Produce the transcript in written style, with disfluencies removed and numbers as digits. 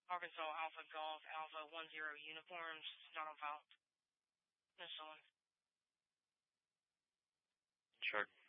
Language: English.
Arkansas Alpha Golf Alpha 10 uniforms, not on file. No stolen. Sure.